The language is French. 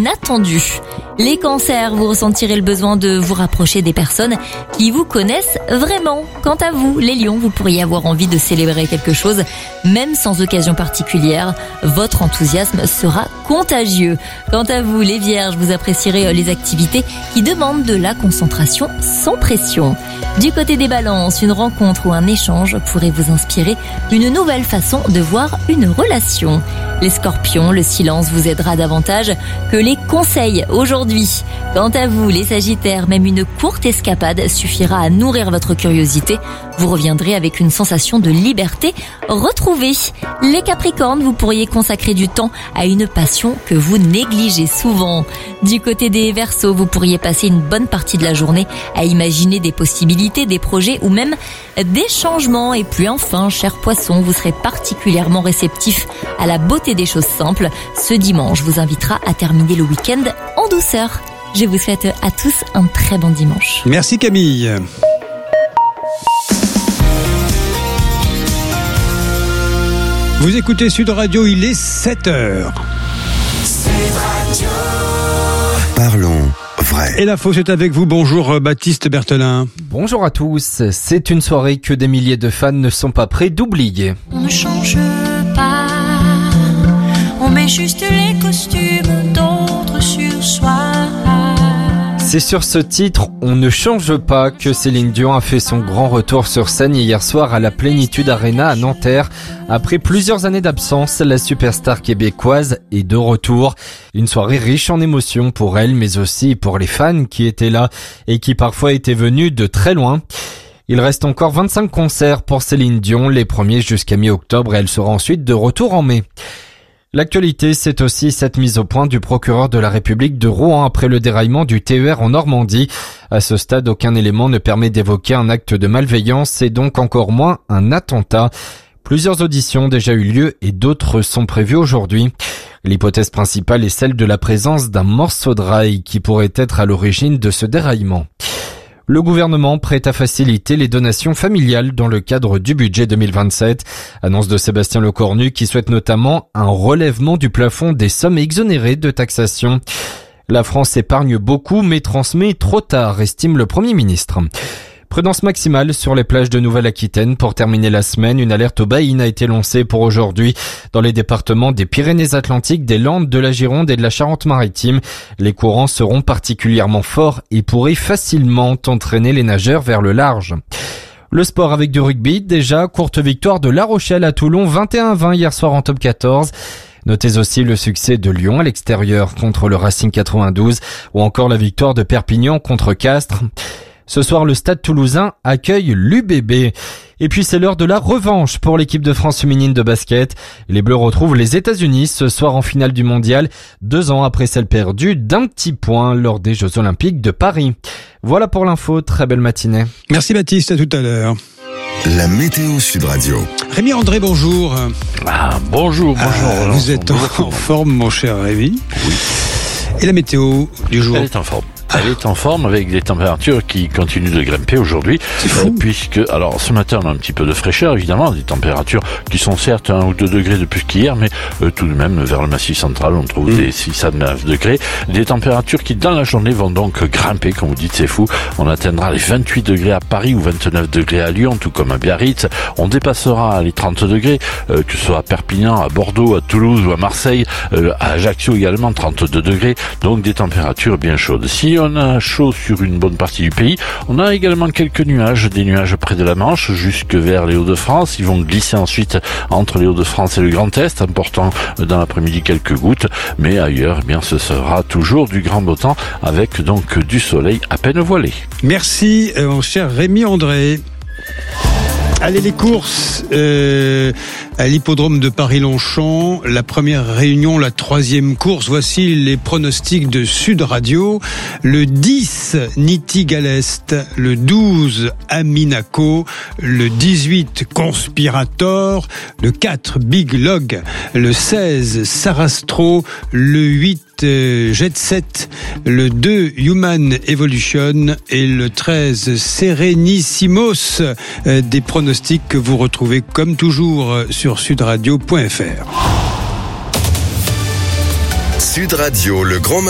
inattendu. Les cancers, vous ressentirez le besoin de vous rapprocher des personnes qui vous connaissent vraiment. Quant à vous, les lions, vous pourriez avoir envie de célébrer quelque chose, même sans occasion particulière. Votre enthousiasme sera contagieux. Quant à vous, les vierges, vous apprécierez les activités qui demandent de la concentration sans pression. Du côté des balances, une rencontre ou un échange pourrait vous inspirer une nouvelle façon de voir une relation. Les scorpions, le silence vous aidera davantage que les conseils aujourd'hui. Quant à vous, les sagittaires, même une courte escapade suffira à nourrir votre curiosité. Vous reviendrez avec une sensation de liberté retrouvée. Les capricornes, vous pourriez consacrer du temps à une passion que vous négligez souvent. Du côté des verseaux, vous pourriez passer une bonne partie de la journée à imaginer des possibilités, des projets ou même des changements. Et puis enfin, chers poissons, vous serez particulièrement réceptifs à la beauté des choses simples. Ce dimanche vous invitera à terminer le week-end en douceur. Je vous souhaite à tous un très bon dimanche. Merci Camille. Vous écoutez Sud Radio, il est 7h. Parlons vrai. Et l'info, c'est avec vous. Bonjour Baptiste Berthelin. Bonjour à tous. C'est une soirée que des milliers de fans ne sont pas prêts d'oublier. On ne change pas, on met juste les costumes d'autres sur soi. C'est sur ce titre « On ne change pas » que Céline Dion a fait son grand retour sur scène hier soir à la Plénitude Arena à Nanterre. Après plusieurs années d'absence, la superstar québécoise est de retour. Une soirée riche en émotions pour elle, mais aussi pour les fans qui étaient là et qui parfois étaient venus de très loin. Il reste encore 25 concerts pour Céline Dion, les premiers jusqu'à mi-octobre, et elle sera ensuite de retour en mai. L'actualité, c'est aussi cette mise au point du procureur de la République de Rouen après le déraillement du TER en Normandie. À ce stade, aucun élément ne permet d'évoquer un acte de malveillance et donc encore moins un attentat. Plusieurs auditions ont déjà eu lieu et d'autres sont prévues aujourd'hui. L'hypothèse principale est celle de la présence d'un morceau de rail qui pourrait être à l'origine de ce déraillement. Le gouvernement prête à faciliter les donations familiales dans le cadre du budget 2027. Annonce de Sébastien Lecornu qui souhaite notamment un relèvement du plafond des sommes exonérées de taxation. La France épargne beaucoup mais transmet trop tard, estime le Premier ministre. Prudence maximale sur les plages de Nouvelle-Aquitaine. Pour terminer la semaine, une alerte aux baïnes a été lancée pour aujourd'hui dans les départements des Pyrénées-Atlantiques, des Landes, de la Gironde et de la Charente-Maritime. Les courants seront particulièrement forts et pourraient facilement entraîner les nageurs vers le large. Le sport avec du rugby, déjà, courte victoire de La Rochelle à Toulon, 21-20 hier soir en top 14. Notez aussi le succès de Lyon à l'extérieur contre le Racing 92 ou encore la victoire de Perpignan contre Castres. Ce soir, le Stade Toulousain accueille l'UBB. Et puis c'est l'heure de la revanche pour l'équipe de France féminine de basket. Les Bleus retrouvent les États-Unis ce soir en finale du mondial, 2 ans après celle perdue d'un petit point lors des Jeux Olympiques de Paris. Voilà pour l'info, très belle matinée. Merci Baptiste, à tout à l'heure. La météo Sud Radio. Rémi André, bonjour. Bonjour. Vous êtes en forme, mon cher Rémi. Oui. Et la météo du jour? Elle est en forme. Elle est en forme avec des températures qui continuent de grimper aujourd'hui. C'est fou. Alors ce matin on a un petit peu de fraîcheur évidemment, des températures qui sont certes 1 ou 2 degrés de plus qu'hier, mais tout de même vers le Massif central on trouve des 6 à 9 degrés. Des températures qui dans la journée vont donc grimper, comme vous dites, c'est fou. On atteindra les 28 degrés à Paris ou 29 degrés à Lyon, tout comme à Biarritz. On dépassera les 30 degrés, que ce soit à Perpignan, à Bordeaux, à Toulouse ou à Marseille, à Ajaccio également 32 degrés. Donc des températures bien chaudes. Si on a chaud sur une bonne partie du pays, on a également quelques nuages, des nuages près de la Manche jusque vers les Hauts-de-France. Ils vont glisser ensuite entre les Hauts-de-France et le Grand Est, emportant dans l'après-midi quelques gouttes, mais ailleurs, eh bien, ce sera toujours du grand beau temps avec donc du soleil à peine voilé. Merci, mon cher Rémi André. Allez, les courses à l'hippodrome de Paris-Longchamp, la première réunion, la 3e course. Voici les pronostics de Sud Radio. Le 10, Niti Galest. Le 12, Aminaco. Le 18, Conspirator. Le 4, Big Log. Le 16, Sarastro. Le 8, Jet Set, le 2 Human Evolution et le 13 Serenissimos, des pronostics que vous retrouvez comme toujours sur sudradio.fr. Sud Radio, le grand